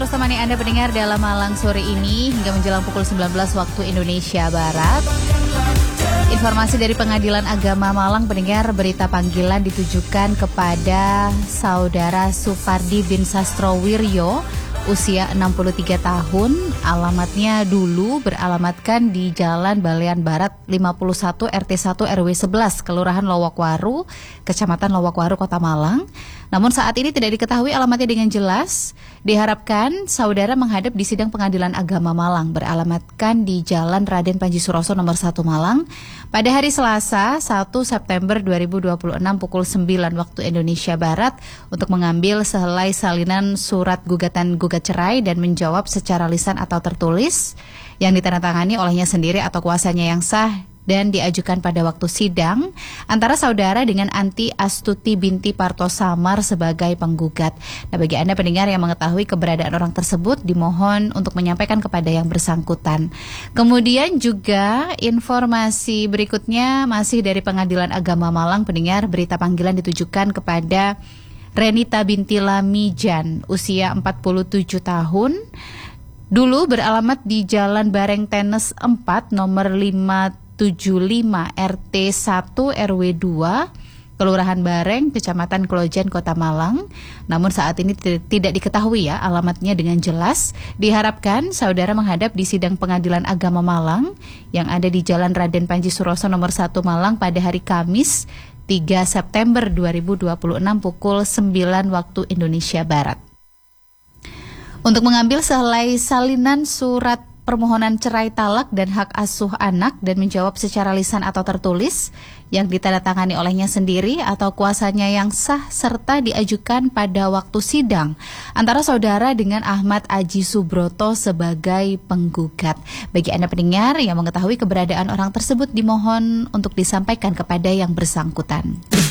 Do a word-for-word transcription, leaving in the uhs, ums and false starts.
Terus temani Anda pendengar dalam Malang sore ini hingga menjelang pukul sembilan belas waktu Indonesia Barat. Informasi dari Pengadilan Agama Malang pendengar, berita panggilan ditujukan kepada Saudara Supardi bin Sastrowiryo, usia enam puluh tiga tahun, alamatnya dulu beralamatkan di Jalan Balean Barat lima puluh satu R T satu R W sebelas, Kelurahan Lowokwaru, Kecamatan Lowokwaru, Kota Malang. Namun saat ini tidak diketahui alamatnya dengan jelas. Diharapkan saudara menghadap di sidang Pengadilan Agama Malang beralamatkan di Jalan Raden Panji Suroso nomor satu Malang pada hari Selasa satu September dua ribu dua puluh enam pukul sembilan waktu Indonesia Barat untuk mengambil sehelai salinan surat gugatan gugat cerai dan menjawab secara lisan atau tertulis yang ditandatangani olehnya sendiri atau kuasanya yang sah dan diajukan pada waktu sidang antara saudara dengan Anti Astuti binti Parto Samar sebagai penggugat. Nah, bagi Anda pendengar yang mengetahui keberadaan orang tersebut, dimohon untuk menyampaikan kepada yang bersangkutan. Kemudian juga informasi berikutnya masih dari Pengadilan Agama Malang pendengar, berita panggilan ditujukan kepada Renita binti Lamijan, usia empat puluh tujuh tahun. Dulu beralamat di Jalan Bareng Tenes empat nomor lima tujuh lima R T satu R W dua, Kelurahan Bareng, Kecamatan Klojen, Kota Malang. Namun saat ini t- tidak diketahui ya alamatnya dengan jelas. Diharapkan saudara menghadap di sidang Pengadilan Agama Malang yang ada di Jalan Raden Panji Suroso nomor satu Malang pada hari Kamis tiga September dua ribu dua puluh enam pukul sembilan waktu Indonesia Barat. Untuk mengambil sehelai salinan surat permohonan cerai talak dan hak asuh anak dan menjawab secara lisan atau tertulis yang ditandatangani olehnya sendiri atau kuasanya yang sah serta diajukan pada waktu sidang antara saudara dengan Ahmad Aji Subroto sebagai penggugat. Bagi Anda pendengar yang mengetahui keberadaan orang tersebut, dimohon untuk disampaikan kepada yang bersangkutan.